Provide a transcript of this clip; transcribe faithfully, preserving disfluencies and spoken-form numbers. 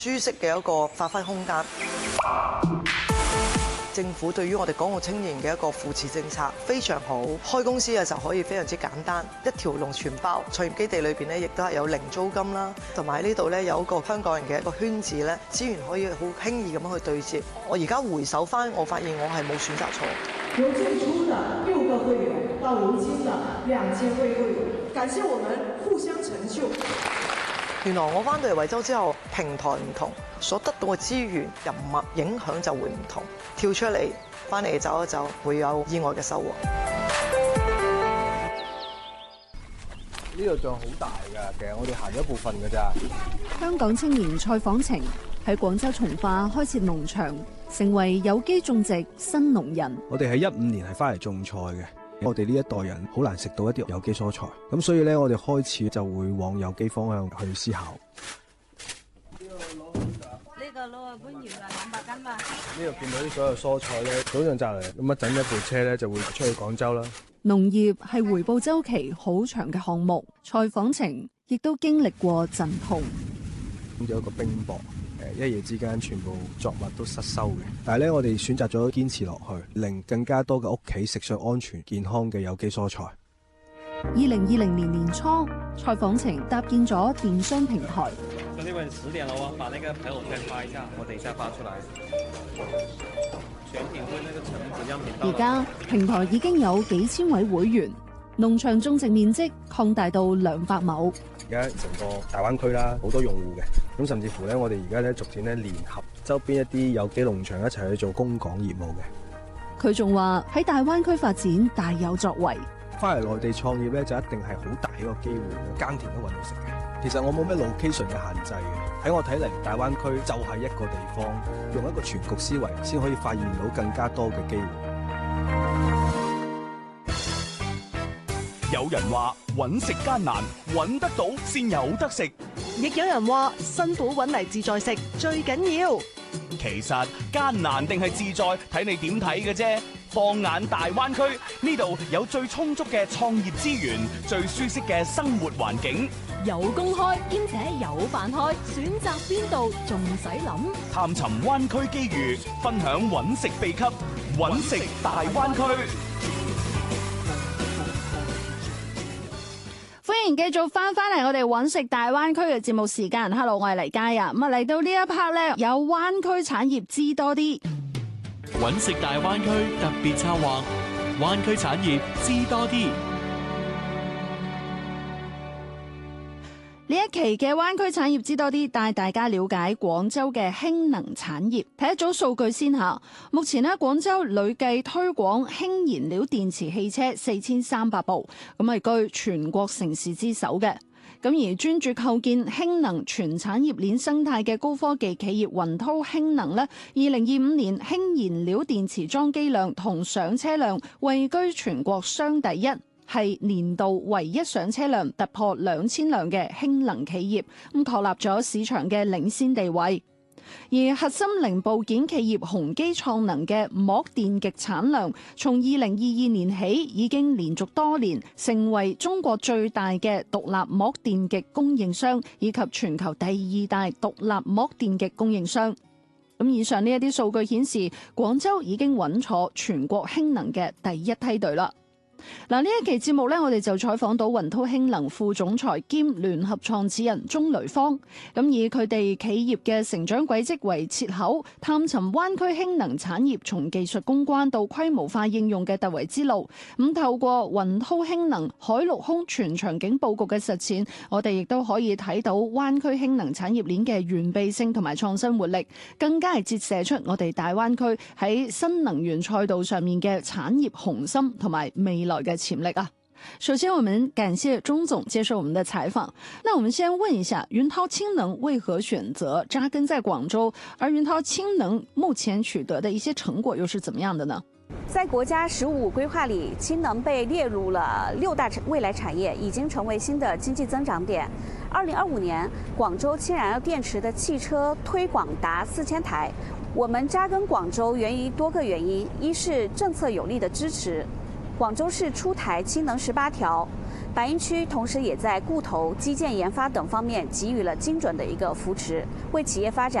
舒適嘅一個發揮空間。政府對於我哋港澳青年嘅一個扶持政策非常好，開公司嘅時候可以非常之簡單，一條龍全包。創業基地裏邊咧，亦都係有零租金啦，同埋喺呢度咧有一個香港人嘅一個圈子咧，資源可以好輕易咁樣去對接。我而家回首翻，我發現我係冇選擇錯。 由最初的六個會員到如今的兩千位會員，感謝我們互相成就。 原來我翻到嚟惠州之後，平台唔同，所得到嘅資源、人脈影響就會唔同。跳出嚟，翻嚟走一走，會有意外嘅收穫。 呢度仲好大㗎，其實我哋行咗一部分㗎咋。 香港青年蔡訪程喺廣州從化開設農場，成為有機種植新農人。 我哋喺一五年係翻嚟種菜嘅。我哋呢一代人好難食到一啲有機蔬菜，咁所以咧，我哋開始就會往有機方向去思考。 呢個攞啊搬完啦，兩百斤嘛。 呢度見到啲所有蔬菜咧，早上摘嚟，咁一陣一部車咧就會出去廣州啦。 農業係回報週期好長嘅項目，蔡訪程亦都經歷過陣痛。 咁有一個冰雹。誒一夜之間，全部作物都失收嘅。但係咧，我哋選擇咗堅持落去，令更加多嘅屋企食上安全健康嘅有機蔬菜。 二零二零年年初，蔡訪程搭建咗電商平台。 兄弟們，十點了啊，把那個朋友圈發一下，我等一下發出來。選品會那個橙子樣品到。 而家平台已經有幾千位會員，農場種植面積擴大到兩百畝。 而家成個大灣區啦，好多用戶嘅，咁甚至乎咧，我哋而家咧逐漸咧聯合周邊一啲有機農場一齊去做供港業務嘅。 佢仲話喺大灣區發展大有作為。 翻嚟內地創業咧，就一定係好大一個機會，耕田都搵到食嘅。其實我冇咩 location 嘅限制嘅，喺我睇嚟，大灣區就係一個地方，用一個全局思維，先可以發現到更加多嘅機會。 有人話揾食艱難，揾得到先有得食； 亦有人話辛苦揾嚟自在食最緊要。 其實艱難定係自在，睇你點睇嘅啫。放眼大灣區，呢度有最充足嘅創業資源，最舒適嘅生活環境， 有工開兼且有飯開，選擇邊度仲使諗？ 探尋灣區機遇，分享揾食秘笈，揾食大灣區。 歡迎繼續翻翻嚟我哋揾食大灣區嘅節目時間。Hello， 我係黎嘉啊。咁啊嚟到呢一 part 咧，有灣區產業知多啲。 揾食大灣區特別策劃，灣區產業知多啲。 呢一期嘅灣區產業知多啲，帶大家了解廣州嘅氫能產業。睇一組數據先下，目前咧廣州累計推廣氫燃料電池汽車四千三百部，咁係居全國城市之首嘅。咁而專注構建氫能全產業鏈生態嘅高科技企業雲濤氫能呢，二零二五年氫燃料電池裝機量同上車量位居全國雙第一，係年度唯一上車量突破兩千輛嘅氫能企業，咁確立咗市場嘅領先地位。而核心零部件企業宏基創能嘅膜電極產量，從二零二二年起已經連續多年成為中國最大嘅獨立膜電極供應商，以及全球第二大獨立膜電極供應商。咁以上呢一啲數據顯示，廣州已經穩坐全國氫能嘅第一梯隊啦。嗱，呢一期節目咧，我哋就採訪到雲濤氫能副總裁兼聯合創始人鍾雷方，咁以佢哋企業嘅成長軌跡為切口，探尋灣區氫能產業從技術攻關到規模化應用嘅突圍之路。咁透過雲濤氫能海陸空全場景佈局嘅實踐，我哋亦都可以睇到灣區氫能產業鏈嘅完備性同埋創新活力，更加係折射出我哋大灣區喺新能源賽道上面嘅產業雄心同埋未來來嘅潛力啊！首先，我們感謝鍾總接受我們的採訪。那我們先問一下，雲濤氫能為何選擇紮根在廣州？而雲濤氫能目前取得的一些成果又是怎麼樣的呢？ 在國家“十五”規劃裏，氫能被列入了六大未來產業，已經成為新的經濟增長點。二零二五年，廣州氫燃料電池的汽車推廣達四千台。我們紮根廣州源於多個原因，一是政策有力的支持。廣州市出台氫能十八條， 白云区同时也在固投、基建研发等方面给予了精准的一个扶持，为企业发展